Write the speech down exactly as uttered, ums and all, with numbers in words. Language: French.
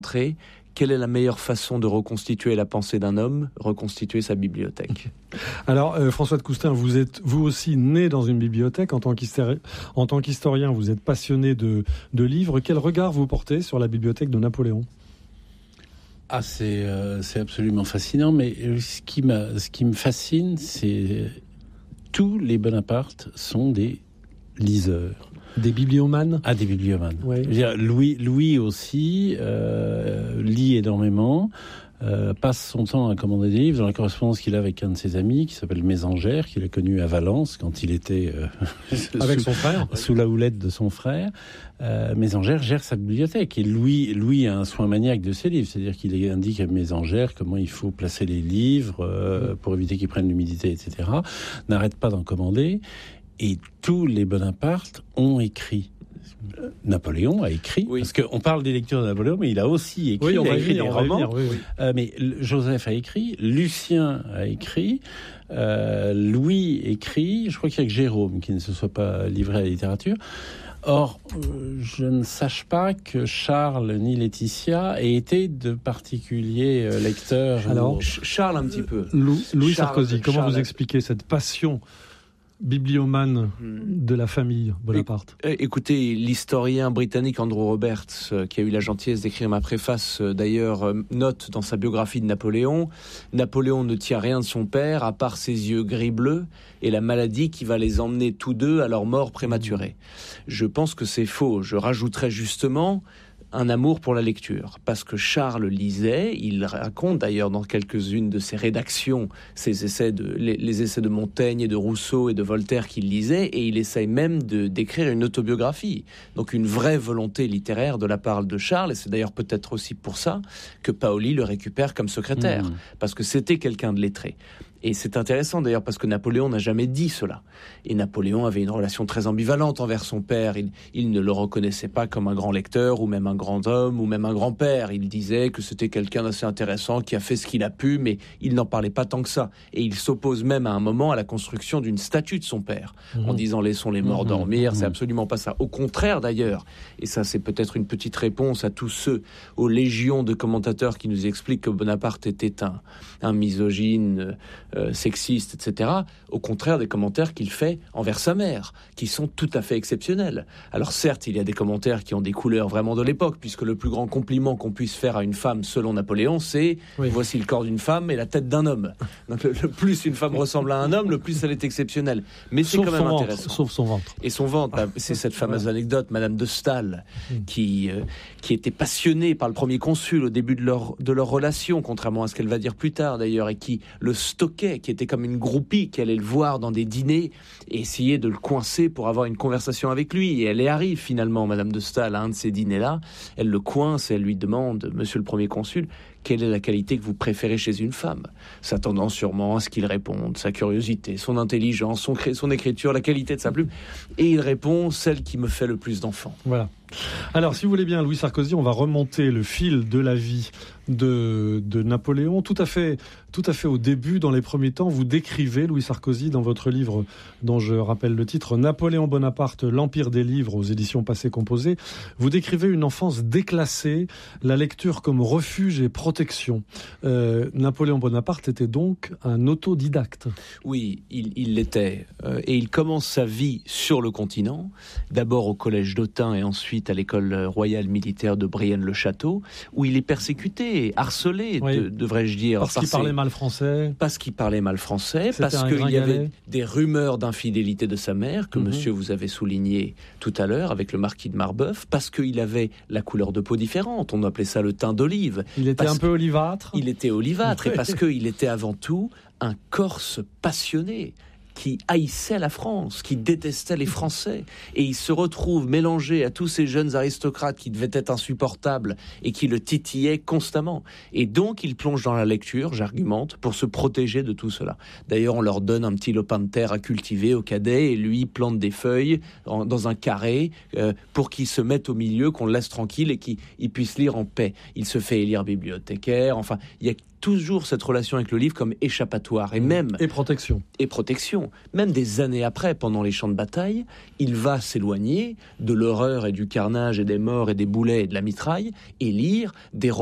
montrer quelle est la meilleure façon de reconstituer la pensée d'un homme, reconstituer sa bibliothèque. Alors, euh, François de Coustin, vous êtes vous aussi né dans une bibliothèque. En tant qu'historien, en tant qu'historien, vous êtes passionné de, de livres. Quel regard vous portez sur la bibliothèque de Napoléon ? Ah, c'est, euh, c'est absolument fascinant, mais ce qui, m'a, ce qui me fascine, c'est tous les Bonaparte sont des liseurs. Des bibliomanes ? Ah, des bibliomanes. Oui. Je veux dire, Louis, Louis aussi euh, lit énormément, euh, passe son temps à commander des livres dans la correspondance qu'il a avec un de ses amis qui s'appelle Mésangère, qu'il a connu à Valence quand il était euh, avec sous, son frère, sous la houlette de son frère. Euh, Mésangère gère sa bibliothèque et Louis, Louis a un soin maniaque de ses livres, c'est-à-dire qu'il indique à Mésangère comment il faut placer les livres euh, pour éviter qu'ils prennent l'humidité, et cetera. N'arrête pas d'en commander. Et tous les Bonaparte ont écrit. Napoléon a écrit, oui. Parce qu'on parle des lectures de Napoléon, mais il a aussi écrit, oui, on il a va écrit venir, des on va romans. venir, oui, oui. Euh, mais Joseph a écrit, Lucien a écrit, euh, Louis écrit, je crois qu'il n'y a que Jérôme qui ne se soit pas livré à la littérature. Or, euh, je ne sache pas que Charles ni Laetitia aient été de particuliers euh, lecteurs. Alors, ou... Charles un petit peu. Louis, Louis Charles, Sarkozy, comment Charles... vous expliquez cette passion bibliomane de la famille Bonaparte? Écoutez, l'historien britannique Andrew Roberts, qui a eu la gentillesse d'écrire ma préface, d'ailleurs, note dans sa biographie de Napoléon, Napoléon ne tient rien de son père, à part ses yeux gris-bleus et la maladie qui va les emmener tous deux à leur mort prématurée. Je pense que c'est faux. Je rajouterais justement un amour pour la lecture, parce que Charles lisait, il raconte d'ailleurs dans quelques-unes de ses rédactions ses essais de, les, les essais de Montaigne et de Rousseau et de Voltaire qu'il lisait, et il essaye même de, d'écrire une autobiographie, donc une vraie volonté littéraire de la part de Charles, et c'est d'ailleurs peut-être aussi pour ça que Paoli le récupère comme secrétaire, mmh. parce que c'était quelqu'un de lettré. Et c'est intéressant d'ailleurs parce que Napoléon n'a jamais dit cela. Et Napoléon avait une relation très ambivalente envers son père. Il, il ne le reconnaissait pas comme un grand lecteur ou même un grand homme ou même un grand-père. Il disait que c'était quelqu'un d'assez intéressant qui a fait ce qu'il a pu, mais il n'en parlait pas tant que ça. Et il s'oppose même à un moment à la construction d'une statue de son père mmh. en disant « laissons les morts mmh. dormir mmh. ». C'est absolument pas ça. Au contraire d'ailleurs, et ça c'est peut-être une petite réponse à tous ceux, aux légions de commentateurs qui nous expliquent que Bonaparte était un, un misogyne, Euh, sexiste, et cetera, au contraire des commentaires qu'il fait envers sa mère, qui sont tout à fait exceptionnels. Alors certes, il y a des commentaires qui ont des couleurs vraiment de l'époque, puisque le plus grand compliment qu'on puisse faire à une femme, selon Napoléon, c'est oui. « voici le corps d'une femme et la tête d'un homme ». Donc le, le plus une femme ressemble à un homme, le plus elle est exceptionnelle. Mais c'est sauf quand même ventre, intéressant. Sauf son ventre. Et son ventre, ah. c'est cette fameuse ouais. anecdote, Madame de Staël, mmh. qui, euh, qui était passionnée par le premier consul au début de leur, de leur relation, contrairement à ce qu'elle va dire plus tard d'ailleurs, et qui le stockait, qui était comme une groupie, qui allait le voir dans des dîners et essayait de le coincer pour avoir une conversation avec lui. Et elle y arrive finalement, Madame de Staël, à un de ces dîners-là. Elle le coince et elle lui demande, Monsieur le Premier Consul, quelle est la qualité que vous préférez chez une femme ? S'attendant sûrement à ce qu'il réponde, sa curiosité, son intelligence, son, cré- son écriture, la qualité de sa plume. Et il répond, celle qui me fait le plus d'enfants. Voilà. Alors, si vous voulez bien, Louis Sarkozy, on va remonter le fil de la vie de, de Napoléon. Tout à fait, tout à fait au début, dans les premiers temps, vous décrivez, Louis Sarkozy, dans votre livre dont je rappelle le titre, Napoléon Bonaparte, l'Empire des livres, aux éditions Passé Composé, vous décrivez une enfance déclassée, la lecture comme refuge et protection. Euh, Napoléon Bonaparte était donc un autodidacte. Oui, il, il l'était. Euh, et il commence sa vie sur le continent, d'abord au collège d'Autun et ensuite à l'école royale militaire de Brienne-le-Château, où il est persécuté, harcelé, oui. de, devrais-je dire. Parce qu'il parlait mal français. Parce qu'il parlait mal français, C'était parce qu'il y avait des rumeurs d'infidélité de sa mère, que mm-hmm. monsieur vous avez souligné tout à l'heure, avec le marquis de Marbeuf, parce qu'il avait la couleur de peau différente, on appelait ça le teint d'olive. Il était un peu olivâtre. Il était olivâtre, et parce qu'il était avant tout un Corse passionné, qui haïssait la France, qui détestait les Français. Et il se retrouve mélangé à tous ces jeunes aristocrates qui devaient être insupportables et qui le titillaient constamment. Et donc, il plonge dans la lecture, j'argumente, pour se protéger de tout cela. D'ailleurs, on leur donne un petit lopin de terre à cultiver au cadet et lui plante des feuilles en, dans un carré euh, pour qu'il se mette au milieu, qu'on le laisse tranquille et qu'il puisse lire en paix. Il se fait élire bibliothécaire. Enfin, il y a toujours cette relation avec le livre comme échappatoire et même et protection. Et protection. Même des années après, pendant les champs de bataille, il va s'éloigner de l'horreur et du carnage et des morts et des boulets et de la mitraille et lire des